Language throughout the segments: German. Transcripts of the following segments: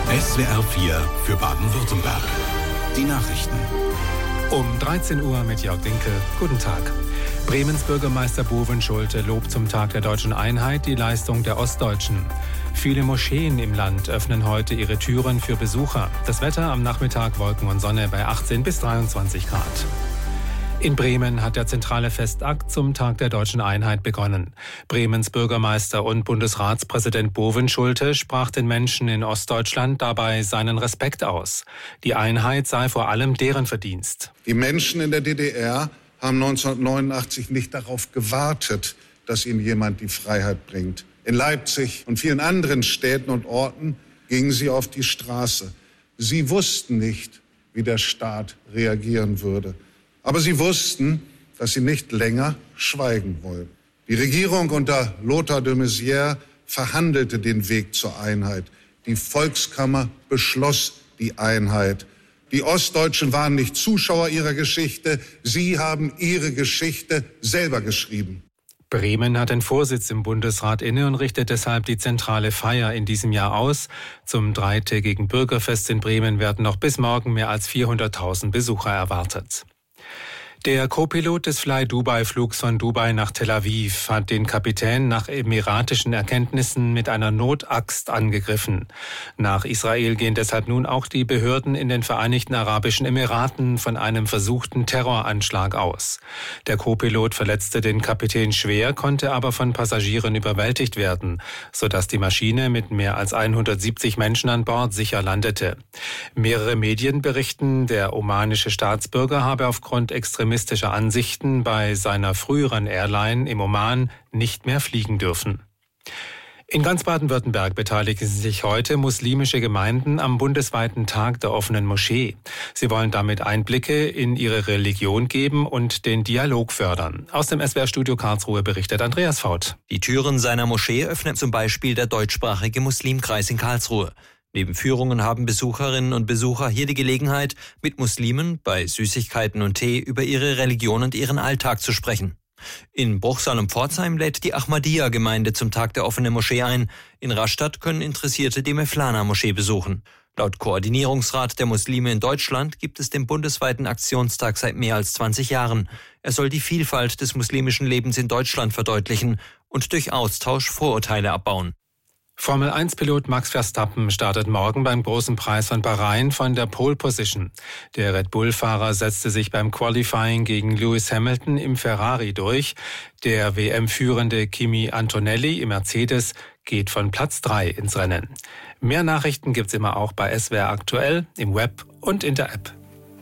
SWR 4 für Baden-Württemberg. Die Nachrichten. Um 13 Uhr mit Jörg Dinkel. Guten Tag. Bremens Bürgermeister Boven Schulte lobt zum Tag der deutschen Einheit die Leistung der Ostdeutschen. Viele Moscheen im Land öffnen heute ihre Türen für Besucher. Das Wetter am Nachmittag Wolken und Sonne bei 18 bis 23 Grad. In Bremen hat der zentrale Festakt zum Tag der deutschen Einheit begonnen. Bremens Bürgermeister und Bundesratspräsident Boven Schulte sprach den Menschen in Ostdeutschland dabei seinen Respekt aus. Die Einheit sei vor allem deren Verdienst. Die Menschen in der DDR haben 1989 nicht darauf gewartet, dass ihnen jemand die Freiheit bringt. In Leipzig und vielen anderen Städten und Orten gingen sie auf die Straße. Sie wussten nicht, wie der Staat reagieren würde. Aber sie wussten, dass sie nicht länger schweigen wollen. Die Regierung unter Lothar de Maizière verhandelte den Weg zur Einheit. Die Volkskammer beschloss die Einheit. Die Ostdeutschen waren nicht Zuschauer ihrer Geschichte. Sie haben ihre Geschichte selber geschrieben. Bremen hat den Vorsitz im Bundesrat inne und richtet deshalb die zentrale Feier in diesem Jahr aus. Zum dreitägigen Bürgerfest in Bremen werden noch bis morgen mehr als 400.000 Besucher erwartet. Der Co-Pilot des Fly-Dubai-Flugs von Dubai nach Tel Aviv hat den Kapitän nach emiratischen Erkenntnissen mit einer Notaxt angegriffen. Nach Israel gehen deshalb nun auch die Behörden in den Vereinigten Arabischen Emiraten von einem versuchten Terroranschlag aus. Der Co-Pilot verletzte den Kapitän schwer, konnte aber von Passagieren überwältigt werden, sodass die Maschine mit mehr als 170 Menschen an Bord sicher landete. Mehrere Medien berichten, der omanische Staatsbürger habe aufgrund extremistischer Ansichten bei seiner früheren Airline im Oman nicht mehr fliegen dürfen. In ganz Baden-Württemberg beteiligen sich heute muslimische Gemeinden am bundesweiten Tag der offenen Moschee. Sie wollen damit Einblicke in ihre Religion geben und den Dialog fördern. Aus dem SWR-Studio Karlsruhe berichtet Andreas Faut. Die Türen seiner Moschee öffnet zum Beispiel der deutschsprachige Muslimkreis in Karlsruhe. Neben Führungen haben Besucherinnen und Besucher hier die Gelegenheit, mit Muslimen bei Süßigkeiten und Tee über ihre Religion und ihren Alltag zu sprechen. In Bruchsal und Pforzheim lädt die Ahmadiyya-Gemeinde zum Tag der offenen Moschee ein. In Rastatt können Interessierte die Mevlana-Moschee besuchen. Laut Koordinierungsrat der Muslime in Deutschland gibt es den bundesweiten Aktionstag seit mehr als 20 Jahren. Er soll die Vielfalt des muslimischen Lebens in Deutschland verdeutlichen und durch Austausch Vorurteile abbauen. Formel-1-Pilot Max Verstappen startet morgen beim Großen Preis von Bahrain von der Pole Position. Der Red Bull-Fahrer setzte sich beim Qualifying gegen Lewis Hamilton im Ferrari durch. Der WM-führende Kimi Antonelli im Mercedes geht von Platz 3 ins Rennen. Mehr Nachrichten gibt's immer auch bei SWR Aktuell, im Web und in der App.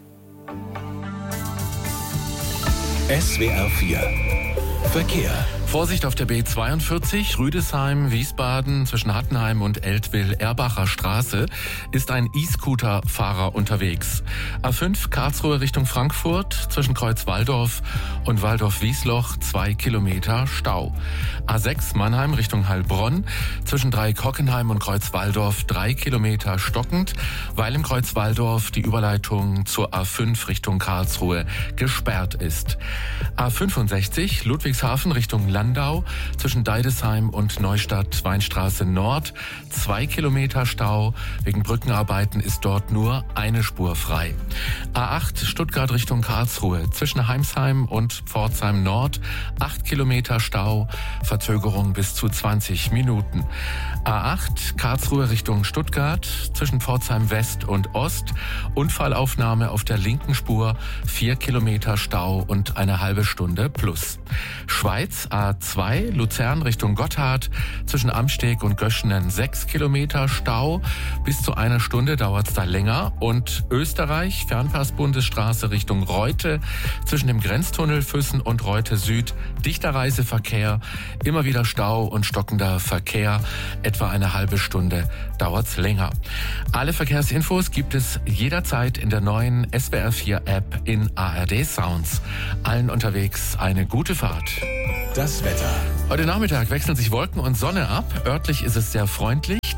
SWR 4 Verkehr. Vorsicht auf der B42 Rüdesheim, Wiesbaden zwischen Hattenheim und Eltville-Erbacher Straße ist ein E-Scooter-Fahrer unterwegs. A5 Karlsruhe Richtung Frankfurt zwischen Kreuz-Walldorf und Walldorf-Wiesloch 2 Kilometer Stau. A6 Mannheim Richtung Heilbronn zwischen Dreieck-Hockenheim und Kreuz-Walldorf 3 Kilometer stockend, weil im Kreuz-Walldorf die Überleitung zur A5 Richtung Karlsruhe gesperrt ist. A65 Ludwigshafen Richtung Landau zwischen Deidesheim und Neustadt-Weinstraße Nord 2 Kilometer Stau. Wegen Brückenarbeiten ist dort nur eine Spur frei. A8 Stuttgart Richtung Karlsruhe zwischen Heimsheim und Pforzheim Nord 8 Kilometer Stau, Verzögerung bis zu 20 Minuten. A8 Karlsruhe Richtung Stuttgart zwischen Pforzheim West und Ost, Unfallaufnahme auf der linken Spur 4 Kilometer Stau und eine halbe Stunde plus. Schweiz A2 Luzern Richtung Gotthard zwischen Amsteg und Göschenen 6 Kilometer Stau. Bis zu einer Stunde dauert es da länger. Und Österreich Fernpass-Bundesstraße Richtung Reute zwischen dem Grenztunnel Füssen und Reute Süd. Dichter Reiseverkehr, immer wieder Stau und stockender Verkehr. Etwa eine halbe Stunde dauert's länger. Alle Verkehrsinfos gibt es jederzeit in der neuen SWR 4 App in ARD Sounds. Allen unterwegs eine gute Fahrt. Das Wetter. Heute Nachmittag wechseln sich Wolken und Sonne ab. Örtlich ist es sehr freundlich.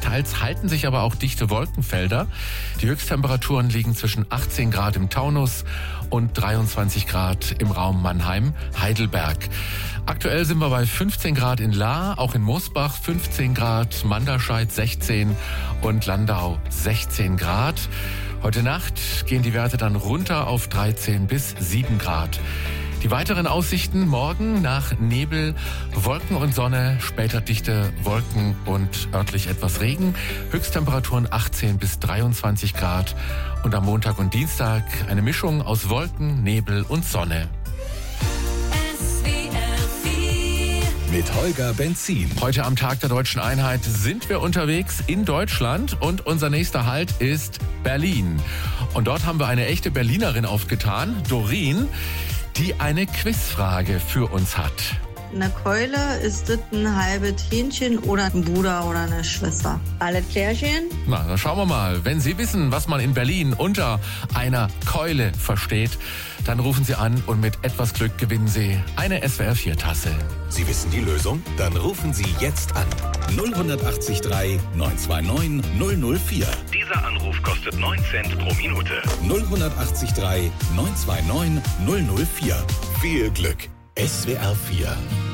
Teils halten sich aber auch dichte Wolkenfelder. Die Höchsttemperaturen liegen zwischen 18 Grad im Taunus und 23 Grad im Raum Mannheim-Heidelberg. Aktuell sind wir bei 15 Grad in Lahr, auch in Mosbach 15 Grad, Manderscheid 16 und Landau 16 Grad. Heute Nacht gehen die Werte dann runter auf 13 bis 7 Grad. Die weiteren Aussichten morgen nach Nebel, Wolken und Sonne, später dichte Wolken und örtlich etwas Regen. Höchsttemperaturen 18 bis 23 Grad. Und am Montag und Dienstag eine Mischung aus Wolken, Nebel und Sonne. Mit Holger Benzin. Heute am Tag der Deutschen Einheit sind wir unterwegs in Deutschland und unser nächster Halt ist Berlin. Und dort haben wir eine echte Berlinerin aufgetan, Doreen, die eine Quizfrage für uns hat. Eine Keule, ist das ein halbes Hähnchen oder ein Bruder oder eine Schwester? Alle Klärchen? Na, dann schauen wir mal. Wenn Sie wissen, was man in Berlin unter einer Keule versteht, dann rufen Sie an und mit etwas Glück gewinnen Sie eine SWR4-Tasse. Sie wissen die Lösung? Dann rufen Sie jetzt an. 0183 929 004. Dieser Anruf kostet 9 Cent pro Minute. 0183 929 004. Viel Glück. SWR4